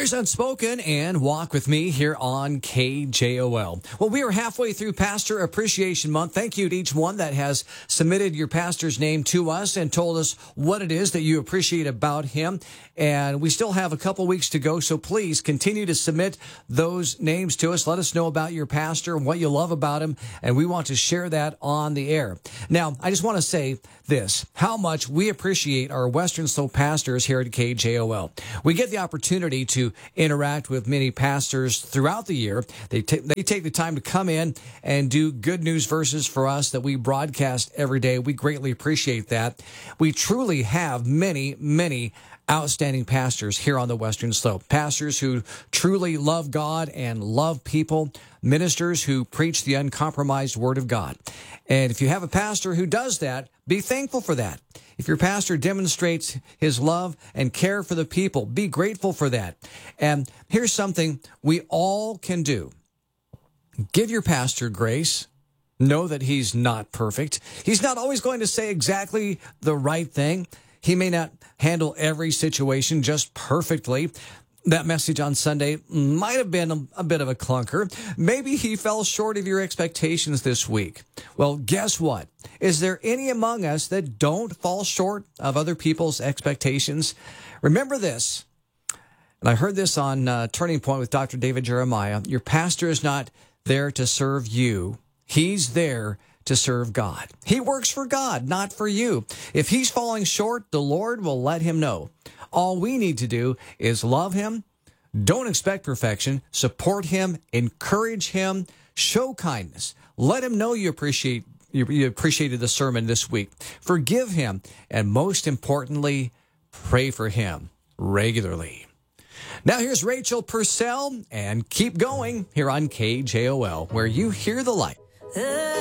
There's Unspoken and Walk With Me here on KJOL. Well, we are halfway through Pastor Appreciation Month. Thank you to each one that has submitted your pastor's name to us and told us what it is that you appreciate about him. And we still have a couple weeks to go, so please continue to submit those names to us. Let us know about your pastor and what you love about him, and we want to share that on the air. Now, I just want to say this, how much we appreciate our Western Slope pastors here at KJOL. We get the opportunity to interact with many pastors throughout the year. They take the time to come in and do good news verses for us that we broadcast every day. We greatly appreciate that. We truly have many outstanding pastors here on the Western Slope. Pastors who truly love God and love people. Ministers who preach the uncompromised Word of God. And if you have a pastor who does that, be thankful for that. If your pastor demonstrates his love and care for the people, be grateful for that. And here's something we all can do. Give your pastor grace. Know that he's not perfect. He's not always going to say exactly the right thing. He may not handle every situation just perfectly. That message on Sunday might have been a bit of a clunker. Maybe he fell short of your expectations this week. Well, guess what? Is there any among us that don't fall short of other people's expectations? Remember this, and I heard this on Turning Point with Dr. David Jeremiah. Your pastor is not there to serve you. He's there to serve God. He works for God, not for you. If he's falling short, the Lord will let him know. All we need to do is love him. Don't expect perfection. Support him. Encourage him. Show kindness. Let him know you appreciated the sermon this week. Forgive him. And most importantly, pray for him regularly. Now here's Rachel Purcell and Keep Going here on KJOL, where you hear the light.